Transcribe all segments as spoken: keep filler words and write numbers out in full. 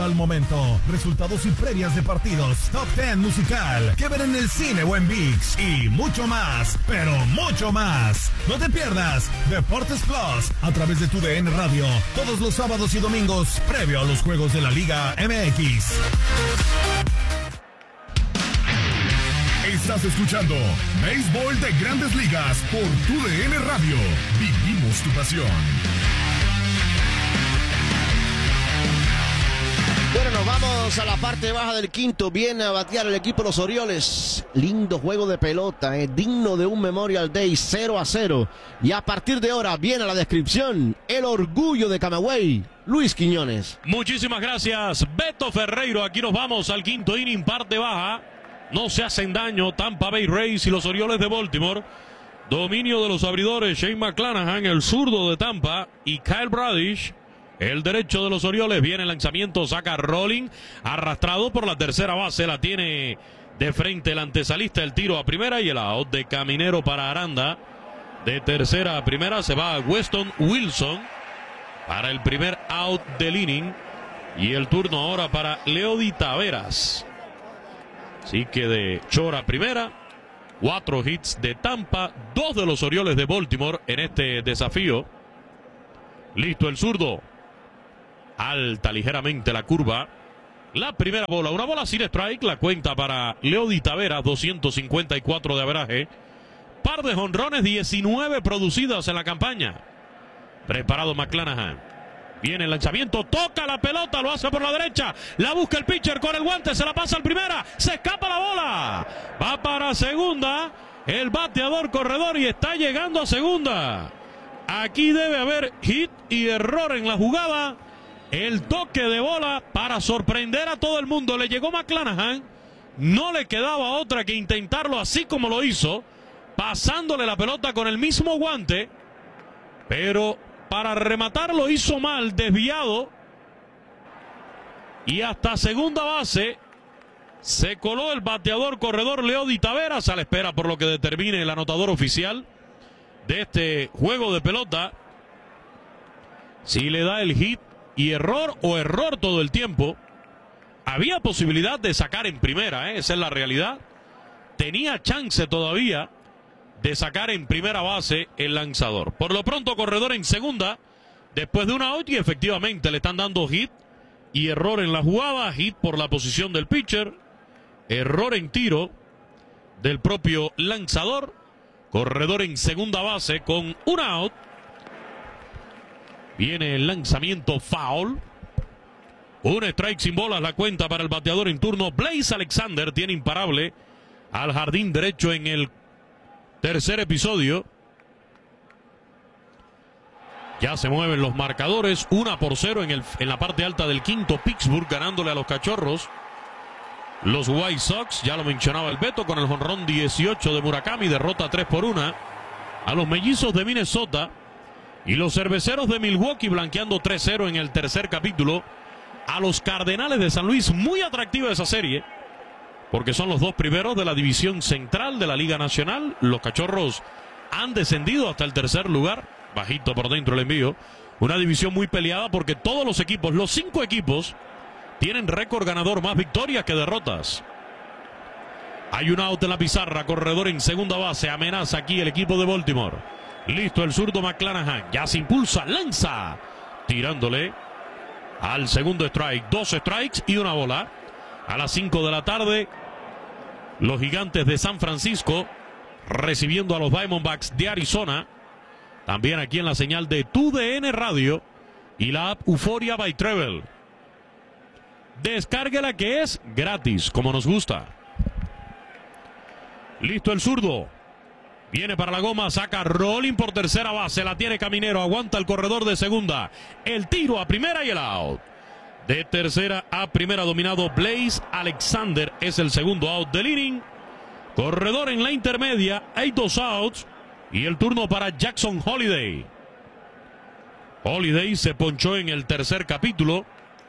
Al momento, resultados y previas de partidos, Top diez musical, que ver en el cine o en ViX y mucho más, pero mucho más. No te pierdas Deportes Plus a través de tu D N Radio todos los sábados y domingos previo a los juegos de la Liga M X. Estás escuchando Béisbol de Grandes Ligas por tu D N Radio. Vivimos tu pasión. Bueno, nos vamos a la parte baja del quinto. Viene a batear el equipo de los Orioles. Lindo juego de pelota, eh, digno de un Memorial Day, cero a cero. Y a partir de ahora viene la descripción, el orgullo de Camagüey, Luis Quiñones. Muchísimas gracias, Beto Ferreiro. Aquí nos vamos al quinto inning, parte baja. No se hacen daño Tampa Bay Rays y los Orioles de Baltimore. Dominio de los abridores Shane McClanahan, el zurdo de Tampa, y Kyle Bradish, el derecho de los Orioles. Viene el lanzamiento, saca Rolling, arrastrado por la tercera base. La tiene de frente el antesalista, el tiro a primera y el out de Caminero para Aranda. De tercera a primera se va Weston Wilson para el primer out del inning. Y el turno ahora para Leody Taveras. Así que de short a primera, cuatro hits de Tampa, dos de los Orioles de Baltimore en este desafío. Listo el zurdo. Alta ligeramente la curva. La primera bola, una bola sin strike, la cuenta para Leody Taveras, doscientos cincuenta y cuatro de averaje. Par de jonrones, diecinueve producidas en la campaña. Preparado McClanahan. Viene el lanzamiento, toca la pelota, lo hace por la derecha, la busca el pitcher con el guante, se la pasa al primera, se escapa la bola, va para segunda, el bateador corredor y está llegando a segunda. Aquí debe haber hit y error en la jugada. El toque de bola para sorprender a todo el mundo, le llegó McClanahan, no le quedaba otra que intentarlo así como lo hizo, pasándole la pelota con el mismo guante, pero para rematar lo hizo mal, desviado. Y hasta segunda base se coló el bateador corredor Leody Taveras a la espera por lo que determine el anotador oficial de este juego de pelota. Si le da el hit y error o error todo el tiempo. Había posibilidad de sacar en primera, ¿eh? Esa es la realidad. Tenía chance todavía de sacar en primera base el lanzador. Por lo pronto, corredor en segunda, después de una out, y efectivamente le están dando hit y error en la jugada, hit por la posición del pitcher, error en tiro del propio lanzador, corredor en segunda base con una out. Viene el lanzamiento foul. Un strike sin bolas, la cuenta para el bateador en turno. Blaze Alexander tiene imparable al jardín derecho en el tercer episodio. Ya se mueven los marcadores. Una por cero en, el, en la parte alta del quinto. Pittsburgh ganándole a los Cachorros. Los White Sox, ya lo mencionaba el Beto, con el jonrón dieciocho de Murakami. Derrota tres por una a los Mellizos de Minnesota. Y los Cerveceros de Milwaukee blanqueando tres cero en el tercer capítulo a los Cardenales de San Luis. Muy atractiva esa serie, porque son los dos primeros de la división central de la Liga Nacional. Los Cachorros han descendido hasta el tercer lugar. Bajito por dentro el envío. Una división muy peleada porque todos los equipos, los cinco equipos, tienen récord ganador, más victorias que derrotas. Hay un out en la pizarra, corredor en segunda base. Amenaza aquí el equipo de Baltimore. Listo el zurdo McClanahan. Ya se impulsa, lanza. Tirándole al segundo strike. Dos strikes y una bola. A las cinco de la tarde, los Gigantes de San Francisco recibiendo a los Diamondbacks de Arizona. También aquí en la señal de tu D N Radio y la app Euforia by Travel. Descárguela, que es gratis, como nos gusta. Listo el zurdo. Viene para la goma, saca Rolling por tercera base. La tiene Caminero, aguanta el corredor de segunda. El tiro a primera y el out. De tercera a primera dominado Blaze Alexander. Es el segundo out del inning. Corredor en la intermedia. Hay dos outs. Y el turno para Jackson Holliday. Holliday se ponchó en el tercer capítulo.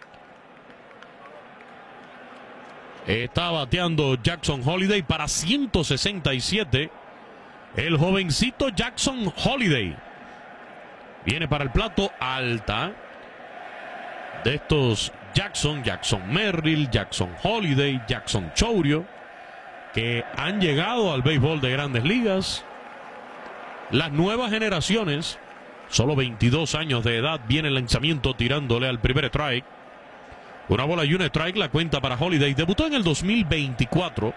Está bateando Jackson Holliday para ciento sesenta y siete. El jovencito Jackson Holliday. Viene para el plato, alta. De estos Jackson, Jackson Merrill, Jackson Holiday, Jackson Chourio, que han llegado al béisbol de Grandes Ligas. Las nuevas generaciones, solo veintidós años de edad, viene el lanzamiento tirándole al primer strike. Una bola y un strike, la cuenta para Holiday. Debutó en el dos mil veinticuatro.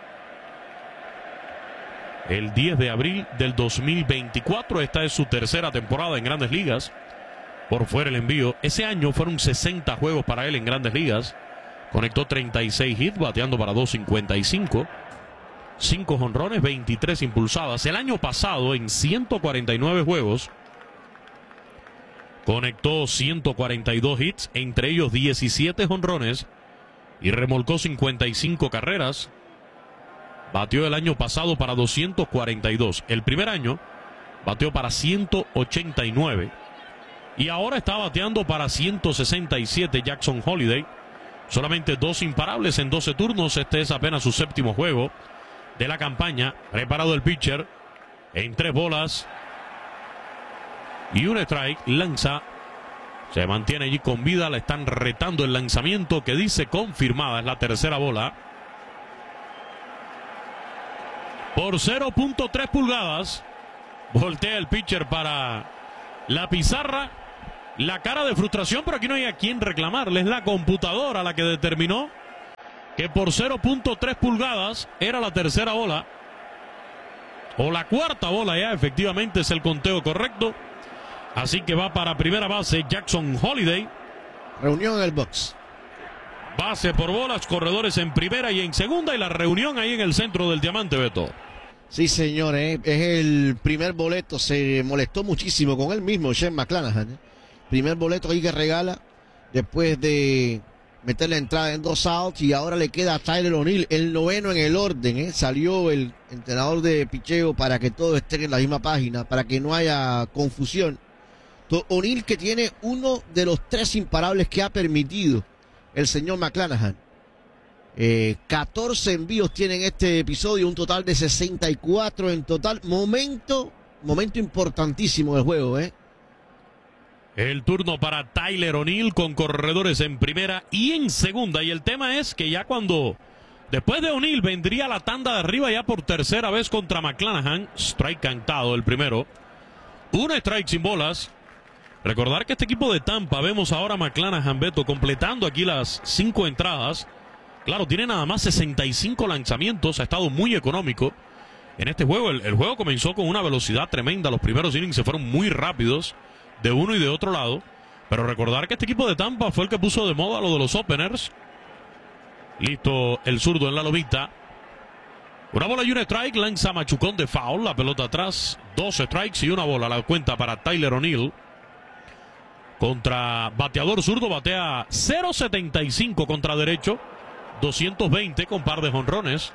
El diez de abril del dos mil veinticuatro. Esta es su tercera temporada en Grandes Ligas. Por fuera el envío. Ese año fueron sesenta juegos para él en Grandes Ligas. Conectó treinta y seis hits, bateando para dos cincuenta y cinco. cinco jonrones, veintitrés impulsadas. El año pasado, en ciento cuarenta y nueve juegos, conectó ciento cuarenta y dos hits, entre ellos diecisiete jonrones, y remolcó cincuenta y cinco carreras. Batió el año pasado para doscientos cuarenta y dos. El primer año bateó para ciento ochenta y nueve. Y ahora está bateando para ciento sesenta y siete Jackson Holiday. Solamente dos imparables en doce turnos. Este es apenas su séptimo juego de la campaña. Preparado el pitcher en tres bolas y un strike. Lanza. Se mantiene allí con vida. Le están retando el lanzamiento, que dice confirmada. Es la tercera bola. Por cero punto tres pulgadas. Voltea el pitcher para la pizarra. La cara de frustración, pero aquí no hay a quien reclamarle. Es la computadora la que determinó que por cero punto tres pulgadas era la tercera bola. O la cuarta bola ya, efectivamente es el conteo correcto. Así que va para primera base Jackson Holiday. Reunión en el box. Base por bolas, corredores en primera y en segunda. Y la reunión ahí en el centro del diamante, Beto. Sí, señor, ¿eh? Es el primer boleto. Se molestó muchísimo con él mismo, Shane McClanahan, ¿eh? Primer boleto ahí que regala después de meter la entrada en dos outs, y ahora le queda a Tyler O'Neill, el noveno en el orden, ¿eh? Salió el entrenador de picheo para que todos estén en la misma página, para que no haya confusión. O'Neill, que tiene uno de los tres imparables que ha permitido el señor McClanahan. Eh, catorce envíos tiene en este episodio, un total de sesenta y cuatro en total. Momento, momento importantísimo del juego, ¿eh? El turno para Tyler O'Neill con corredores en primera y en segunda. Y el tema es que ya cuando, después de O'Neill, vendría la tanda de arriba ya por tercera vez contra McClanahan. Strike cantado el primero. Un strike sin bolas. Recordar que este equipo de Tampa, vemos ahora a McClanahan, Beto, completando aquí las cinco entradas. Claro, tiene nada más sesenta y cinco lanzamientos. Ha estado muy económico en este juego. El, el juego comenzó con una velocidad tremenda. Los primeros innings se fueron muy rápidos de uno y de otro lado. Pero recordar que este equipo de Tampa fue el que puso de moda lo de los openers. Listo el zurdo en la lomita. Una bola y un strike. Lanza machucón de foul. La pelota atrás. Dos strikes y una bola. La cuenta para Tyler O'Neill. Contra bateador zurdo batea cero setenta y cinco contra derecho. doscientos veinte con par de jonrones.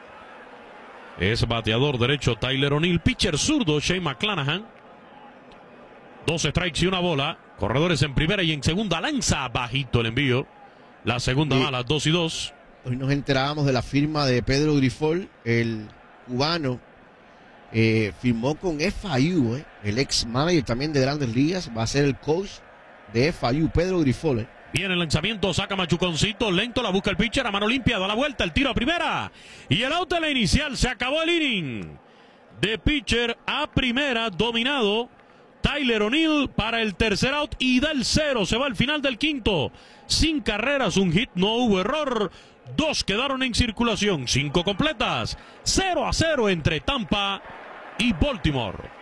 Es bateador derecho Tyler O'Neill. Pitcher zurdo Shane McClanahan. Dos strikes y una bola. Corredores en primera y en segunda. Lanza bajito el envío. La segunda y mala, dos y dos. Hoy nos enterábamos de la firma de Pedro Grifol, el cubano. Eh, firmó con F I U, eh, el ex manager también de Grandes Ligas. Va a ser el coach de F I U, Pedro Grifol. Eh. Viene el lanzamiento, saca machuconcito, lento, la busca el pitcher, a mano limpia, da la vuelta, el tiro a primera. Y el out de la inicial, se acabó el inning. De pitcher a primera, dominado Tyler O'Neill para el tercer out y da el cero. Se va al final del quinto. Sin carreras, un hit, no hubo error. Dos quedaron en circulación, cinco completas. cero a cero entre Tampa y Baltimore.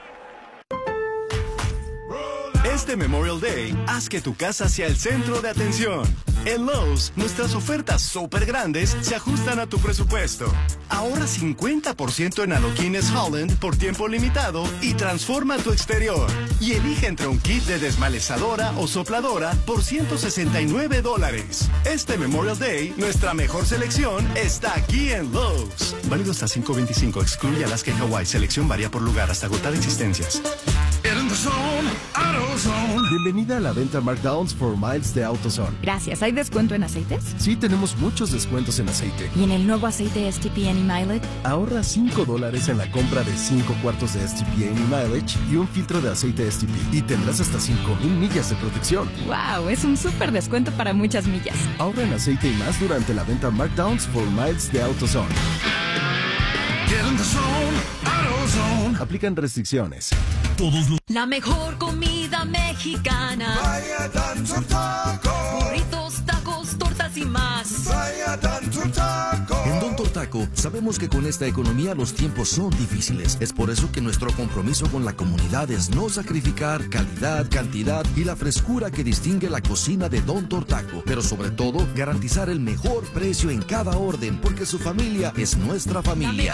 Este Memorial Day, haz que tu casa sea el centro de atención. En Lowe's, nuestras ofertas súper grandes se ajustan a tu presupuesto. Ahorra cincuenta por ciento en adoquines Holland por tiempo limitado y transforma tu exterior. Y elige entre un kit de desmalezadora o sopladora por ciento sesenta y nueve dólares. Este Memorial Day, nuestra mejor selección está aquí en Lowe's. Válido hasta cinco veinticinco, excluye Alaska y Hawái. Selección varía por lugar hasta agotar existencias. Get in the zone, AutoZone. Bienvenida a la venta Markdowns for Miles de AutoZone. Gracias. ¿Hay descuento en aceites? Sí, tenemos muchos descuentos en aceite. ¿Y en el nuevo aceite S T P Any Mileage? Ahorra cinco dólares en la compra de cinco cuartos de S T P Any Mileage y un filtro de aceite S T P. Y tendrás hasta cinco mil millas de protección. ¡Wow! Es un súper descuento para muchas millas. Ahorra en aceite y más durante la venta Markdowns for Miles de AutoZone. Get in the zone, AutoZone. Aplican restricciones. Todos los La mejor comida mexicana. Vaya Don Taco. Burritos, tacos, tortas y más. Vaya Don Taco. En Don Tortaco sabemos que con esta economía los tiempos son difíciles. Es por eso que nuestro compromiso con la comunidad es no sacrificar calidad, cantidad y la frescura que distingue la cocina de Don Tortaco. Pero sobre todo, garantizar el mejor precio en cada orden, porque su familia es nuestra familia.